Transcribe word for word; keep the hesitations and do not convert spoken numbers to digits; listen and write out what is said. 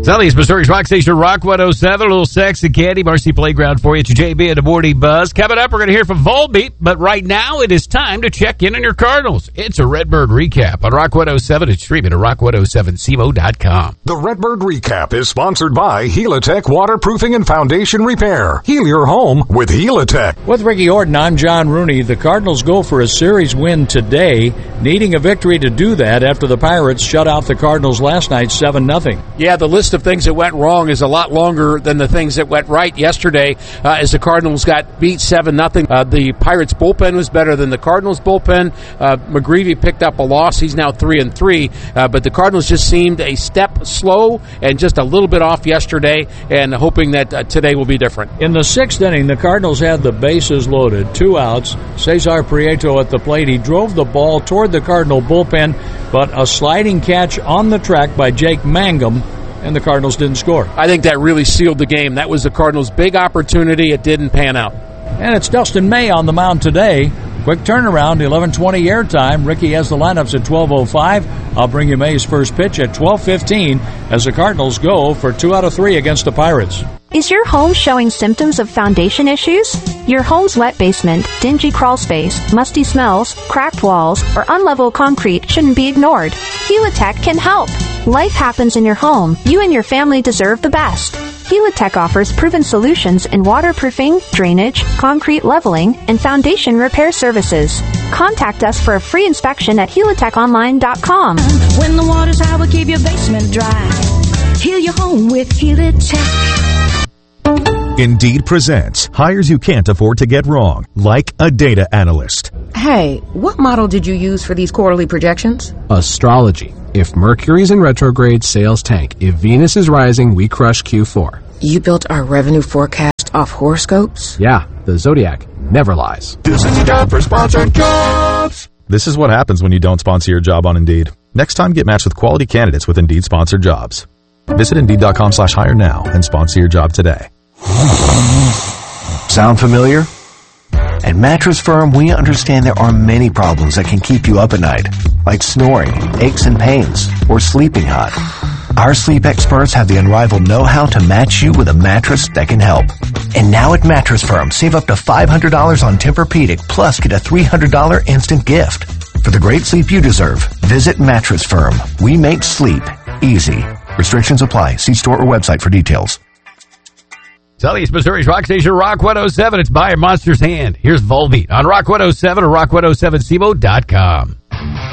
Southeast Missouri's Rock Station, Rock one oh seven, a little sex and candy, Marcy Playground for you. It's your J B and the Morning Buzz. Coming up, we're going to hear from Volbeat, but right now it is time to check in on your Cardinals. It's a Redbird Recap on Rock one oh seven and streaming at rock one oh seven c m o dot com. The Redbird Recap is sponsored by Helitech Waterproofing and Foundation Repair. Heal your home with Helitech. With Ricky Orton, I'm John Rooney. The Cardinals go for a series win today, needing a victory to do that after the Pirates shut out the Cardinals last night seven nothing. Yeah, the list of things that went wrong is a lot longer than the things that went right yesterday uh, as the Cardinals got beat seven nothing. Uh, the Pirates bullpen was better than the Cardinals bullpen. Uh, McGreevy picked up a loss. He's now three and three, uh, but the Cardinals just seemed a step slow and just a little bit off yesterday, and hoping that uh, today will be different. In the sixth inning, the Cardinals had the bases loaded, two outs. Cesar Prieto at the plate. He drove the ball toward the Cardinal bullpen, but a sliding catch on the track by Jake Mangum, and the Cardinals didn't score. I think that really sealed the game. That was the Cardinals' big opportunity. It didn't pan out. And it's Dustin May on the mound today. Quick turnaround, eleven twenty airtime. Ricky has the lineups at twelve oh five. I'll bring you May's first pitch at twelve fifteen as the Cardinals go for two out of three against the Pirates. Is your home showing symptoms of foundation issues? Your home's wet basement, dingy crawl space, musty smells, cracked walls, or unlevel concrete shouldn't be ignored. Helitech can help. Life happens in your home. You and your family deserve the best. Helitech offers proven solutions in waterproofing, drainage, concrete leveling, and foundation repair services. Contact us for a free inspection at helitech online dot com. When the water's high, we'll keep your basement dry. Heal your home with Helitech. Indeed presents hires you can't afford to get wrong, like a data analyst. Hey, what model did you use for these quarterly projections? Astrology. If Mercury's in retrograde, sales tank. If Venus is rising, we crush Q four. You built our revenue forecast off horoscopes? Yeah, the Zodiac never lies. This is a job for sponsored jobs. This is what happens when you don't sponsor your job on Indeed. Next time, get matched with quality candidates with Indeed sponsored jobs. Visit Indeed.com slash hire now and sponsor your job today. Sound familiar? At Mattress Firm, we understand there are many problems that can keep you up at night, like snoring, aches and pains, or sleeping hot. Our sleep experts have the unrivaled know-how to match you with a mattress that can help. And now at Mattress Firm, save up to five hundred dollars on Tempur-Pedic, plus get a three hundred dollars instant gift. For the great sleep you deserve, visit Mattress Firm. We make sleep easy. Restrictions apply. See store or website for details. Southeast Missouri's Rock Station, Rock one oh seven. It's by Monster's Hand. Here's Volbeat on Rock one oh seven or rock one oh seven c m o dot com.